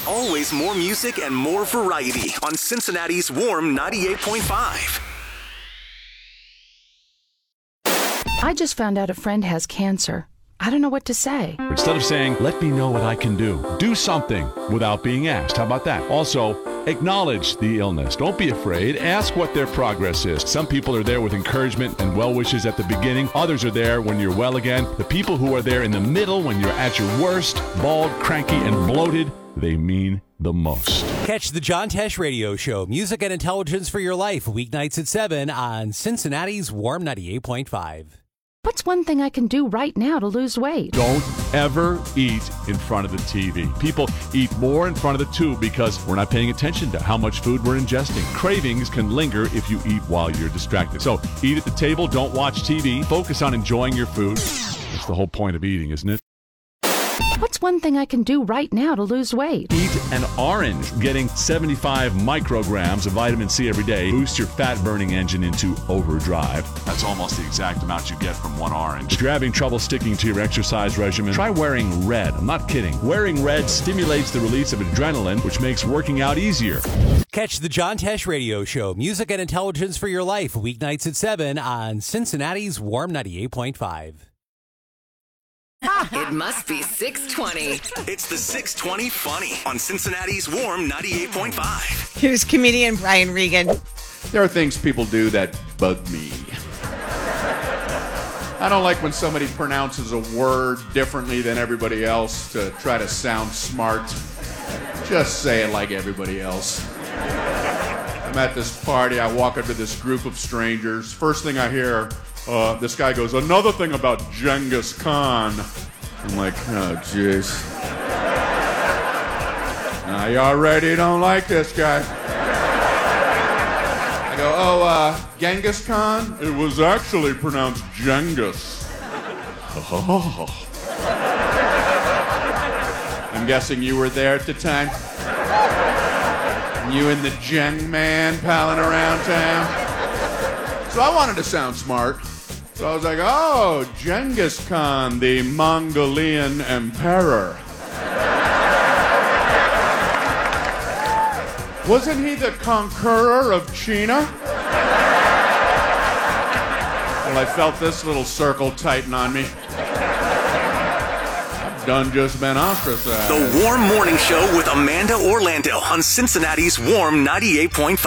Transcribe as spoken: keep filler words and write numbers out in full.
always more music and more variety on Cincinnati's Warm ninety-eight point five. I just found out a friend has cancer. I don't know what to say. Instead of saying, let me know what I can do, do something without being asked. How about that? Also, acknowledge the illness. Don't be afraid. Ask what their progress is. Some people are there with encouragement and well wishes at the beginning. Others are there when you're well again. The people who are there in the middle when you're at your worst, bald, cranky, and bloated, they mean the most. Catch the John Tesh Radio Show, music and intelligence for your life, weeknights at seven on Cincinnati's Warm ninety-eight point five. What's one thing I can do right now to lose weight? Don't ever eat in front of the T V. People eat more in front of the tube because we're not paying attention to how much food we're ingesting. Cravings can linger if you eat while you're distracted. So eat at the table, don't watch T V, focus on enjoying your food. That's the whole point of eating, isn't it? What's one thing I can do right now to lose weight? Eat an orange. Getting seventy-five micrograms of vitamin C every day boosts your fat-burning engine into overdrive. That's almost the exact amount you get from one orange. If you're having trouble sticking to your exercise regimen, try wearing red. I'm not kidding. Wearing red stimulates the release of adrenaline, which makes working out easier. Catch the John Tesh Radio Show, music and intelligence for your life, weeknights at seven on Cincinnati's Warm ninety-eight point five. It must be six twenty. It's the six twenty Funny on Cincinnati's Warm ninety-eight point five. Here's comedian Brian Regan. There are things people do that bug me. I don't like when somebody pronounces a word differently than everybody else to try to sound smart. Just say it like everybody else. I'm at this party. I walk up to this group of strangers. First thing I hear, uh, this guy goes, another thing about Genghis Khan. I'm like, oh, jeez. Now, you already don't like this guy. I go, oh, uh, Genghis Khan? It was actually pronounced Genghis. Oh. I'm guessing you were there at the time? You and the Geng man palling around town? So I wanted to sound smart. So I was like, oh, Genghis Khan, the Mongolian emperor. Wasn't he the conqueror of China? Well, I felt this little circle tighten on me. I've done just been ostracized. The Warm Morning Show with Amanda Orlando on Cincinnati's Warm ninety-eight point five.